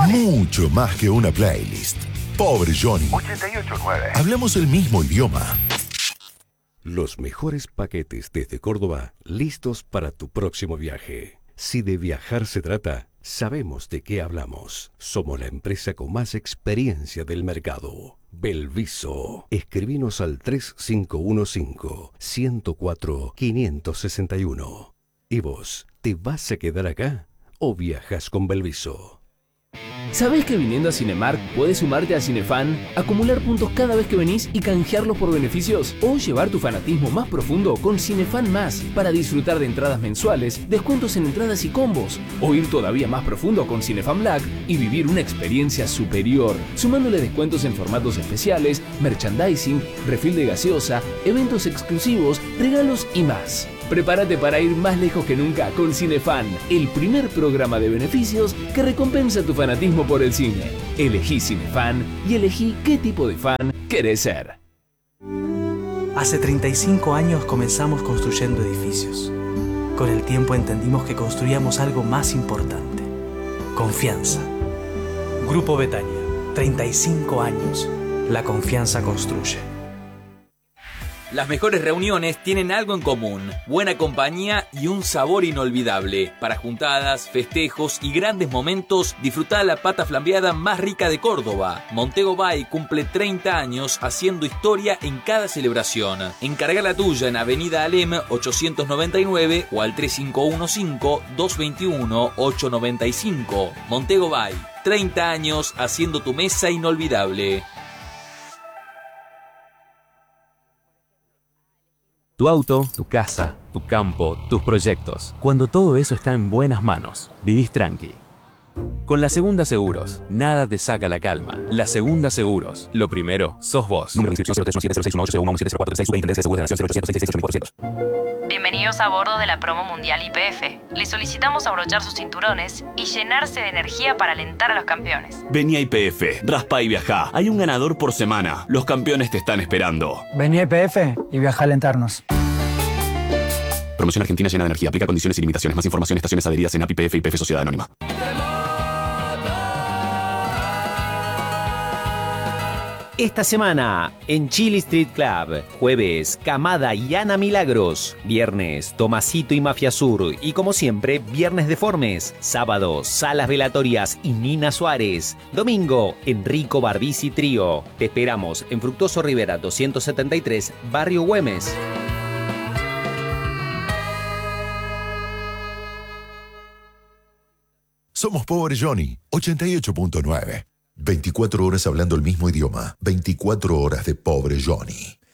Mucho más que una playlist. Pobre Johnny. 88.9. Hablamos el mismo idioma. Los mejores paquetes desde Córdoba, listos para tu próximo viaje. Si de viajar se trata, sabemos de qué hablamos. Somos la empresa con más experiencia del mercado. Belviso. Escribinos al 3515-104-561. ¿Y vos, te vas a quedar acá o viajas con Belviso? ¿Sabés que viniendo a Cinemark puedes sumarte a Cinefan, acumular puntos cada vez que venís y canjearlos por beneficios? O llevar tu fanatismo más profundo con Cinefan Más para disfrutar de entradas mensuales, descuentos en entradas y combos. O ir todavía más profundo con Cinefan Black y vivir una experiencia superior, sumándole descuentos en formatos especiales, merchandising, refil de gaseosa, eventos exclusivos, regalos y más. Prepárate para ir más lejos que nunca con Cinefan, el primer programa de beneficios que recompensa tu fanatismo por el cine. Elegí Cinefan y elegí qué tipo de fan querés ser. Hace 35 años comenzamos construyendo edificios. Con el tiempo entendimos que construíamos algo más importante: confianza. Grupo Betania, 35 años. La confianza construye. Las mejores reuniones tienen algo en común: buena compañía y un sabor inolvidable. Para juntadas, festejos y grandes momentos, disfrutá la pata flambeada más rica de Córdoba. Montego Bay cumple 30 años haciendo historia en cada celebración. Encarga la tuya en Avenida Alem 899 o al 3515-221-895. Montego Bay, 30 años haciendo tu mesa inolvidable. Tu auto, tu casa, tu campo, tus proyectos. Cuando todo eso está en buenas manos, vivís tranqui. Con La Segunda Seguros, nada te saca la calma. La Segunda Seguros, lo primero, sos vos. Número de inscripción 0317061801170436 Bienvenidos a bordo de la promo mundial YPF. Les solicitamos abrochar sus cinturones y llenarse de energía para alentar a los campeones. Vení a YPF, raspa y viajá. Hay un ganador por semana. Los campeones te están esperando. Vení a YPF y viaja a alentarnos. Promoción Argentina llena de energía. Aplica condiciones y limitaciones. Más información en estaciones adheridas en API, YPF y YPF Sociedad Anónima. Esta semana, en Chili Street Club, jueves, Camada y Ana Milagros, viernes, Tomasito y Mafia Sur, y como siempre, viernes Deformes, sábado, Salas Velatorias y Nina Suárez, domingo, Enrico Barbisi Trío. Te esperamos en Fructuoso Rivera 273, Barrio Güemes. Somos Pobre Johnny, 88.9. 24 horas hablando el mismo idioma. 24 horas de Pobre Johnny.